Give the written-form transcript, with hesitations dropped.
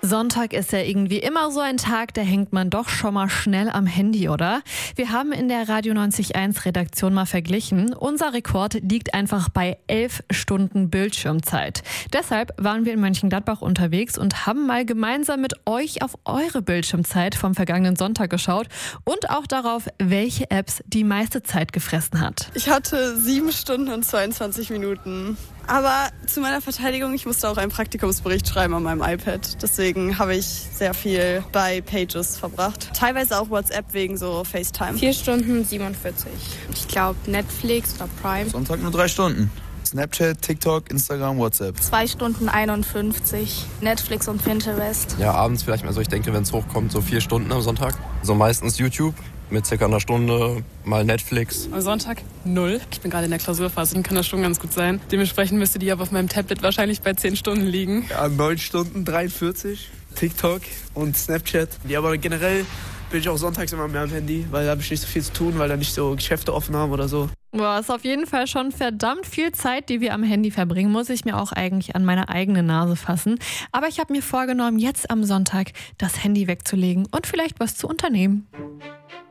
Sonntag ist ja irgendwie immer so ein Tag, da hängt man doch schon mal schnell am Handy, oder? Wir haben in der Radio 90.1 Redaktion mal verglichen. Unser Rekord liegt einfach bei 11 Stunden Bildschirmzeit. Deshalb waren wir in Mönchengladbach unterwegs und haben mal gemeinsam mit euch auf eure Bildschirmzeit vom vergangenen Sonntag geschaut und auch darauf, welche Apps die meiste Zeit gefressen hat. Ich hatte 7 Stunden und 22 Minuten. Aber zu meiner Verteidigung, ich musste auch einen Praktikumsbericht schreiben an meinem iPad. Deswegen habe ich sehr viel bei Pages verbracht. Teilweise auch WhatsApp wegen so FaceTime. 4 Stunden 47. Ich glaube Netflix oder Prime. Sonntag nur 3 Stunden. Snapchat, TikTok, Instagram, WhatsApp. 2 Stunden 51. Netflix und Pinterest. Ja, abends vielleicht mal so. Ich denke, wenn es hochkommt, so 4 Stunden am Sonntag. So meistens YouTube. Mit circa einer Stunde, mal Netflix. Am Sonntag 0. Ich bin gerade in der Klausurphase und kann das schon ganz gut sein. Dementsprechend müsste die aber auf meinem Tablet wahrscheinlich bei 10 Stunden liegen. Ja, 9 Stunden 43. TikTok und Snapchat. Ja, aber generell bin ich auch sonntags immer mehr am Handy, weil da habe ich nicht so viel zu tun, weil da nicht so Geschäfte offen haben oder so. Boah, ist auf jeden Fall schon verdammt viel Zeit, die wir am Handy verbringen. Muss ich mir auch eigentlich an meine eigene Nase fassen. Aber ich habe mir vorgenommen, jetzt am Sonntag das Handy wegzulegen und vielleicht was zu unternehmen.